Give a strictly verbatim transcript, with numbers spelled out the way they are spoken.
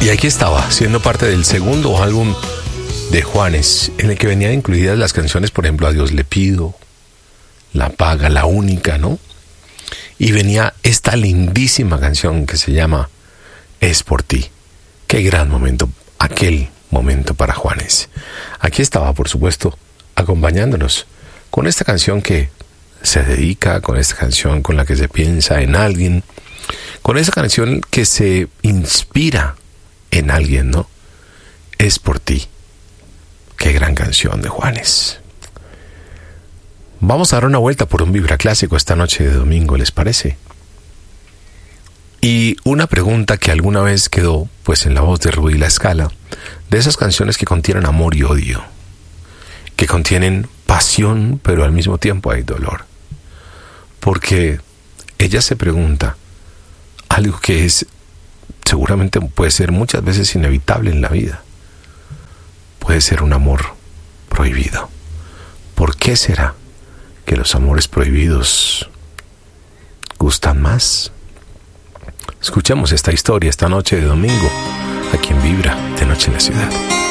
Y aquí estaba, siendo parte del segundo álbum de Juanes, en el que venían incluidas las canciones, por ejemplo, A Dios le pido, La paga, La única, ¿no? Y venía esta lindísima canción que se llama Es por ti. Qué gran momento, aquel momento para Juanes. Aquí estaba, por supuesto, acompañándonos con esta canción que se dedica, con esta canción con la que se piensa en alguien, con esa canción que se inspira en alguien, ¿no? Es por ti. Qué gran canción de Juanes. Vamos a dar una vuelta por un Vibra Clásico esta noche de domingo, ¿les parece? Y una pregunta que alguna vez quedó, pues, en la voz de Rudy La Scala, de esas canciones que contienen amor y odio, que contienen pasión, pero al mismo tiempo hay dolor. Porque ella se pregunta algo que es, seguramente puede ser muchas veces inevitable en la vida. Puede ser un amor prohibido. ¿Por qué será que los amores prohibidos gustan más? Escuchemos esta historia esta noche de domingo, aquí en Vibra, de Noche en la Ciudad.